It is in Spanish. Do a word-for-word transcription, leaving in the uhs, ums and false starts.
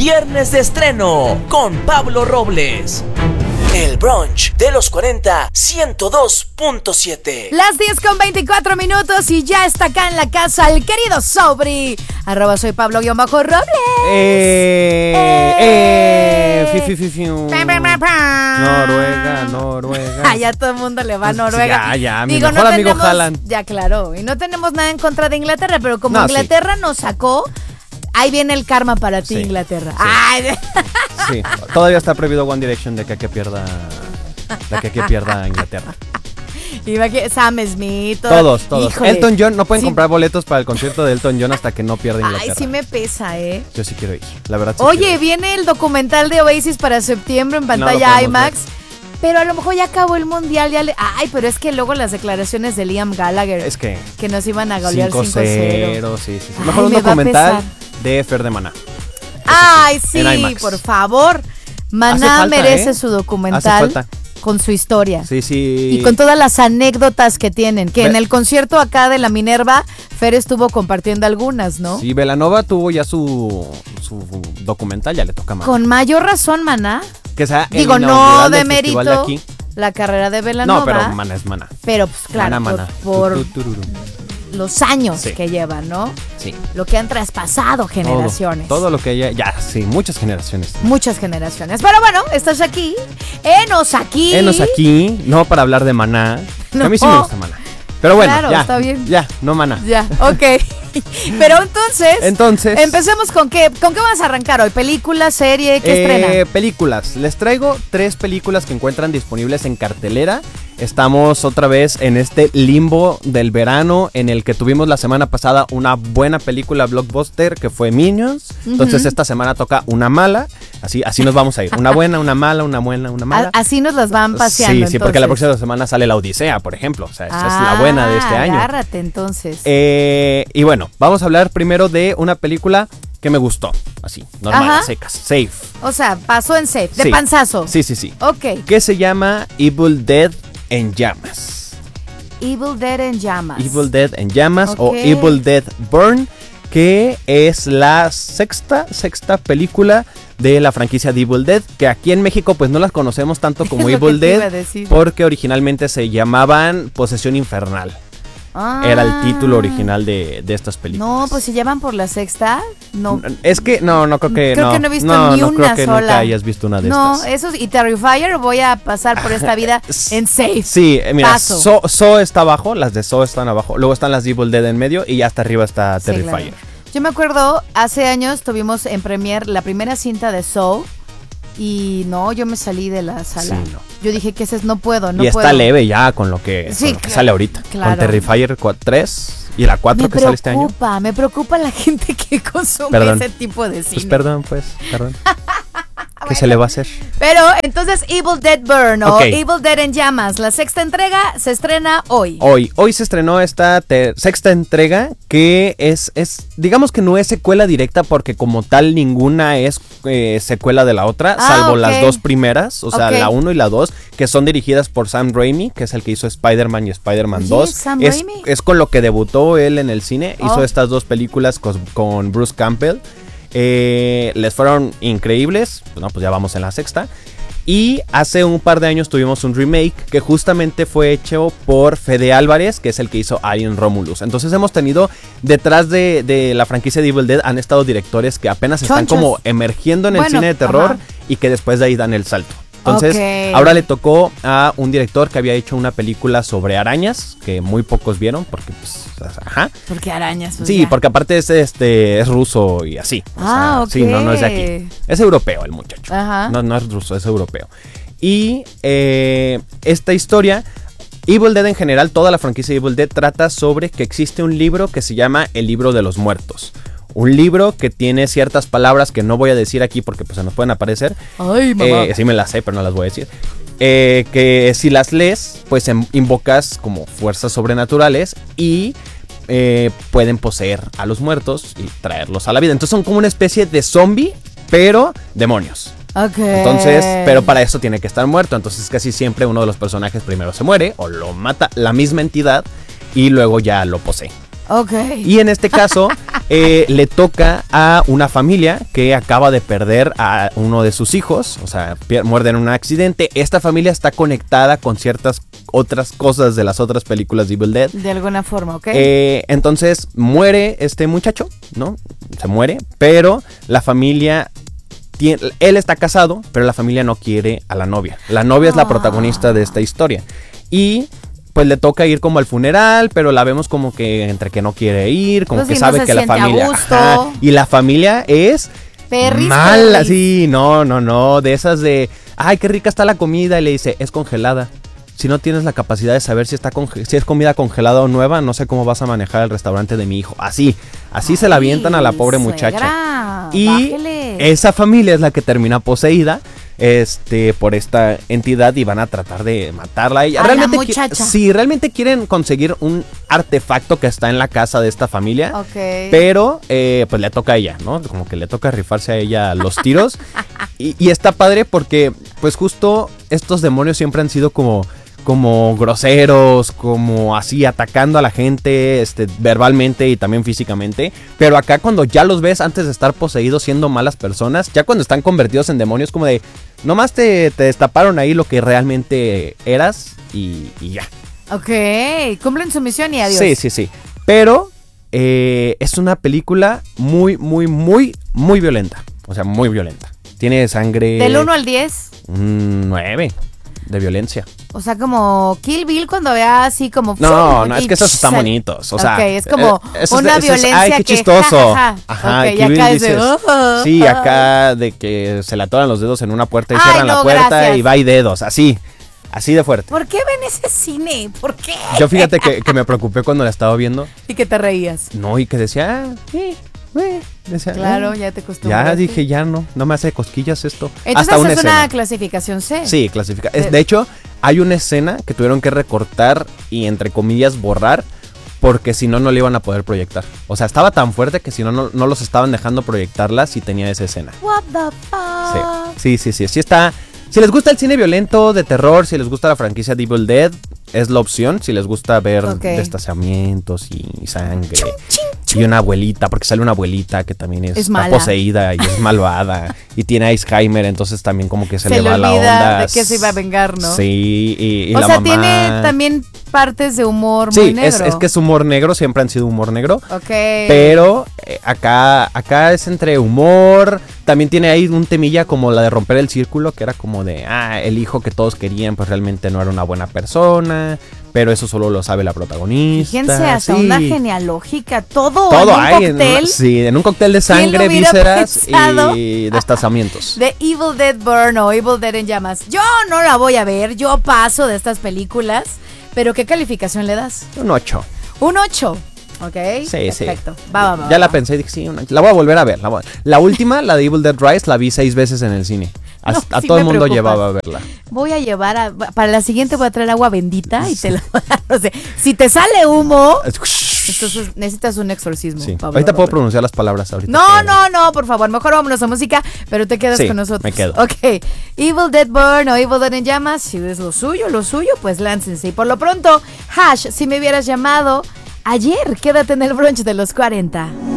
Viernes de estreno con Pablo Robles. El brunch de los cuarenta, ciento dos punto siete. Las diez con veinticuatro minutos y ya está acá en la casa el querido Sobri. Arroba soy Pablo-Robles. Eh, eh, eh, fi, fi, fi, fi. Noruega, Noruega, Noruega. Ah, ya todo el mundo le va a Noruega. Ya, ya, mi Digo, mejor no amigo tenemos, Haaland. Ya, claro. Y no tenemos nada en contra de Inglaterra, pero como No, Inglaterra sí. nos sacó, ahí viene el karma para ti, Sí, Inglaterra. sí. Ay. Sí, todavía está prohibido One Direction de que que pierda, de que que pierda Inglaterra. Iba que Sam Smith. todo- Todos, todos. Híjole. Elton John, no pueden Sí. comprar boletos para el concierto de Elton John hasta que no pierda Inglaterra. Ay, sí me pesa, ¿eh? Yo sí quiero ir, la verdad. Sí Oye, quiero ir. viene el documental de Oasis para septiembre en No lo pantalla podemos IMAX. Pero a lo mejor ya acabó el mundial. Ya le... Ay, pero es que luego las declaraciones de Liam Gallagher. Es que Que nos iban a golear cinco cero. cinco cero, sí, sí, sí. Ay, Mejor un me va a documental pesar. de Fer de Maná. Ay, sí, sí, en IMAX. por favor. Maná falta, merece ¿eh? su Hace documental falta. con su historia. Sí, sí. Y con todas las anécdotas que tienen. Que Ve- en el concierto acá de la Minerva, Fer estuvo compartiendo algunas, ¿no? Sí, Belanova tuvo ya su, su documental, ya le toca más. Con mayor razón, Maná. Que sea el Digo, no inaugural de del festival mérito de aquí. la carrera de Belanova. No, pero Maná es Maná. Pero, pues claro, Maná, por, Maná. por Tu, tu, tururú. los años Sí. que llevan, ¿no? Sí. Lo que han traspasado generaciones. Todo, todo lo que haya, ya, sí, muchas generaciones. Muchas generaciones. Pero bueno, estás aquí. Enos aquí. Enos aquí, no para hablar de Maná. que No. A mí sí me gusta Maná. Pero bueno, Claro, ya, está bien. ya, no Maná. Ya, ok. Pero entonces, Entonces, empecemos con qué. ¿Con qué vas a arrancar hoy? ¿Película, serie? ¿Qué eh, estrena? películas. Les traigo tres películas que encuentran disponibles en cartelera. Estamos otra vez en este limbo del verano en el que tuvimos la semana pasada una buena película blockbuster que fue Minions. Entonces Ujú. esta semana toca una mala. Así, así nos vamos a ir. Una buena, una mala, una buena, una mala. A- Así nos las van paseando. Sí, sí, porque la entonces. próxima semana sale La Odisea, por ejemplo. O sea, esa es Ah, la buena de este año. Agárrate entonces. Eh, y bueno, vamos a hablar primero de una película que me gustó. Así, normal, Ajá. a secas, safe. O sea, pasó en safe, de Sí. panzazo. Sí, sí, sí. Ok. Que se llama Evil Dead en Llamas. Evil Dead en llamas. Evil Dead en Llamas o Ok. Evil Dead Burn, que es la sexta, sexta película de la franquicia de Evil Dead, que aquí en México pues no las conocemos tanto como Es lo Evil que te iba a Dead, decir. porque originalmente se llamaban Posesión Infernal. Ah. Era el título original de, de estas películas. No, pues si llevan por la sexta, no. Es que no, no creo que Creo no. que no he visto no, ni no una creo que sola. nunca hayas visto una de No, estas. eso y Terrifier voy a pasar por esta vida en safe. Sí, eh, mira, Paso. So, So está abajo, las de So están abajo, luego están las de Evil Dead en medio y hasta arriba está Sí, Terrifier. claro. Yo me acuerdo, hace años tuvimos en premier la primera cinta de Saw y no, yo me salí de la sala. Sí, no. Yo dije que ese es no puedo, no y puedo. está leve ya con lo que, Sí, con lo que claro, sale ahorita. claro. Con Terrifier tres y la cuatro Me que sale este año. preocupa, me preocupa la gente que consume Perdón. ese tipo de cine. Pues perdón, pues, perdón. ¿Qué se le va a hacer? Pero entonces Evil Dead Burn o Ok. Evil Dead en llamas, la sexta entrega se estrena hoy. Hoy, hoy se estrenó esta ter- sexta entrega que es, es, digamos que no es secuela directa porque como tal ninguna es eh, secuela de la otra, Ah, salvo ok. las dos primeras, o sea, Ok. la uno y la dos, que son dirigidas por Sam Raimi, que es el que hizo Spider-Man y Spider-Man Oye, dos. Sam Es, Raimi. es con lo que debutó él en el cine, Oh. hizo estas dos películas con, con Bruce Campbell. Eh, les fueron increíbles, no, pues ya vamos en la sexta. Y hace un par de años tuvimos un remake que justamente fue hecho por Fede Álvarez, que es el que hizo Alien Romulus. Entonces hemos tenido detrás de, de la franquicia de Evil Dead, han estado directores que apenas están Chonchos. como emergiendo en el Bueno, cine de terror ajá. y que después de ahí dan el salto. Entonces, Ok. ahora le tocó a un director que había hecho una película sobre arañas, que muy pocos vieron, porque pues, ajá. Porque arañas. pues Sí, ya. porque aparte es este es ruso y así. O Ah, sea, sí, no, no es de ok. aquí. Es europeo el muchacho. Ajá. No, no es ruso, es europeo. Y eh, esta historia, Evil Dead en general, toda la franquicia de Evil Dead trata sobre que existe un libro que se llama El Libro de los Muertos. Un libro que tiene ciertas palabras que no voy a decir aquí porque pues se nos pueden aparecer. Ay, mamá. Eh, sí me las sé, pero no las voy a decir. Eh, que si las lees, pues em- invocas como fuerzas sobrenaturales y eh, pueden poseer a los muertos y traerlos a la vida. Entonces son como una especie de zombie, pero demonios. Ok. Entonces, pero para eso tiene que estar muerto. Entonces casi siempre uno de los personajes primero se muere o lo mata la misma entidad y luego ya lo posee. Ok. Y en este caso, eh, le toca a una familia que acaba de perder a uno de sus hijos, o sea, pier- muerden en un accidente. Esta familia está conectada con ciertas otras cosas de las otras películas de Evil Dead. De alguna forma, ¿ok? Eh, entonces muere este muchacho, ¿no? Se muere, pero la familia... Tiene, él está casado, pero la familia no quiere a la novia. La novia es la protagonista de esta historia. Y pues le toca ir como al funeral, pero la vemos como que entre que no quiere ir, como Pues que sí, no sabe se que la siente a familia... gusto. Ajá, y la familia es... Perris, mala, perris. sí, no, no, no, de esas de, ay, qué rica está la comida, y le dice, es congelada. Si no tienes la capacidad de saber si está conge- si es comida congelada o nueva, no sé cómo vas a manejar el restaurante de mi hijo. Así, así se la avientan a la pobre Ay, muchacha. suegra, Y bájele. esa familia es la que termina poseída este por esta entidad y van a tratar de matarla a ella. A la Realmente qui- muchacha. sí, realmente quieren conseguir un artefacto que está en la casa de esta familia. Ok. Pero eh, pues le toca a ella, ¿no? Como que le toca rifarse a ella los tiros. y, y está padre porque pues justo estos demonios siempre han sido como... como groseros, como así atacando a la gente, este, verbalmente y también físicamente. Pero acá cuando ya los ves antes de estar poseídos siendo malas personas, ya cuando están convertidos en demonios, como de, nomás te, te destaparon ahí lo que realmente eras y, y ya. Ok, cumplen su misión y adiós. Sí, sí, sí. Pero eh, es una película muy, muy, muy, muy violenta. O sea, muy violenta. Tiene sangre... Del uno al diez. Un nueve de violencia. O sea, como Kill Bill cuando vea así como... No, ¡fum! no, es y que esos están sal- bonitos. O sea, Ok, es como eh, eso es- una eso es- violencia ay, qué que... chistoso. ja, ja, ja. Ajá, Ok, Kill y acá Bill es de, dices, "Oh". sí, acá de que se le atoran los dedos en una puerta y Ay, cierran la no, puerta gracias. y va y dedos, así, así de fuerte. ¿Por qué ven ese cine? ¿Por qué? Yo fíjate que, que me preocupé cuando la estaba viendo. Y que te reías. No, y que decía, ah, eh, eh, decía, Claro, eh. ya te acostumbraste. Ya dije, ya no, no me hace cosquillas esto. Entonces Hasta una es escena. una clasificación C. Sí, clasifica. Es- De- de hecho, hay una escena que tuvieron que recortar y entre comillas borrar porque si no, no le iban a poder proyectar. O sea, estaba tan fuerte que si no, no, no los estaban dejando proyectarla si tenía esa escena. What the fuck? Sí, sí, sí, sí. Sí está... Si les gusta el cine violento, de terror, si les gusta la franquicia de Evil Dead, es la opción. Si les gusta ver Ok. destazamientos y sangre. Y una abuelita, porque sale una abuelita que también es, Es está mala. poseída y es malvada. Y tiene Alzheimer, entonces también como que se, Se le le va la olvida onda. de que se iba a vengar, ¿no? Sí, y, y O la sea, mamá... tiene también partes de humor Sí, muy es, negro. es que es humor negro, siempre han sido humor negro. Ok. Pero eh, acá, acá es entre humor. También tiene ahí un temilla como la de romper el círculo, que era como de, ah, el hijo que todos querían, pues realmente no era una buena persona. Pero eso solo lo sabe la protagonista. Fíjense, hasta sí. una genealógica, todo, Todo en un hay. En cóctel una- sí, en un cóctel de ¿Quién lo sangre, hubiera vísceras pensado? y destazamientos. de Evil Dead Burn o Evil Dead en llamas. Yo no la voy a ver, yo paso de estas películas. Pero ¿qué calificación le das? Un ocho. Un ocho. Ok. Sí, sí. Perfecto. Va, va, va. Ya va. la pensé y dije, sí, un ocho. La voy a volver a ver. La, voy a- la última, la de Evil Dead Rise, la vi seis veces en el cine. A, No, a sí todo el me mundo preocupas. llevaba a verla. Voy a llevar a. Para la siguiente voy a traer agua bendita y te la voy a dar. No sé. Si te sale humo, entonces necesitas un exorcismo. Sí. Pablo Ahorita puedo Robles. pronunciar las palabras ahorita. No, que- no, no, por favor, mejor vámonos a música, pero te quedas Sí, con nosotros. me quedo. Ok, Evil Dead Burn o Evil Dead en llamas, si es lo suyo, lo suyo, pues láncense. Y por lo pronto, Hash, si me hubieras llamado ayer, quédate en el brunch de los cuarenta.